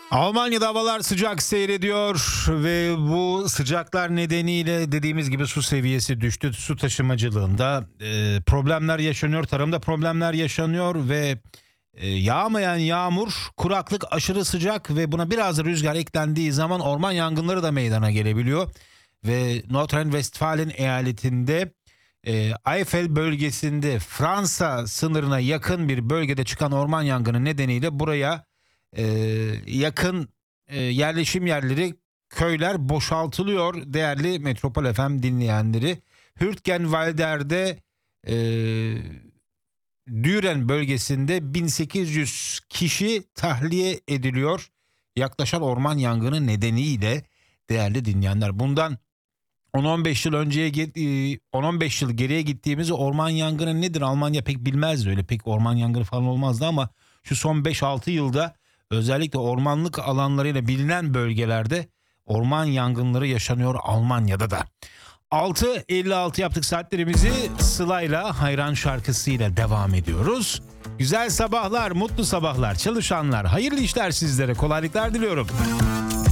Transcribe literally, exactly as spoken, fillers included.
Almanya'da havalar sıcak seyrediyor ve bu sıcaklar nedeniyle dediğimiz gibi su seviyesi düştü. Su taşımacılığında e, problemler yaşanıyor, tarımda problemler yaşanıyor ve e, yağmayan yağmur, kuraklık, aşırı sıcak ve buna biraz da rüzgar eklendiği zaman orman yangınları da meydana gelebiliyor. Ve Nordrhein-Westfalen eyaletinde e, Eifel bölgesinde Fransa sınırına yakın bir bölgede çıkan orman yangını nedeniyle buraya Ee, yakın e, yerleşim yerleri, köyler boşaltılıyor değerli Metropol F M dinleyenleri. Hürtgenwalder'de e, Düren bölgesinde bin sekiz yüz kişi tahliye ediliyor yaklaşan orman yangını nedeniyle değerli dinleyenler. Bundan on on beş yıl önceye on on beş yıl geriye gittiğimizde orman yangını nedir Almanya pek bilmezdi, öyle pek orman yangını falan olmazdı ama şu son beş altı yılda özellikle ormanlık alanlarıyla bilinen bölgelerde orman yangınları yaşanıyor Almanya'da da. altı elli altı yaptık saatlerimizi, Sıla'yla Hayran şarkısıyla devam ediyoruz. Güzel sabahlar, mutlu sabahlar çalışanlar. Hayırlı işler sizlere, kolaylıklar diliyorum.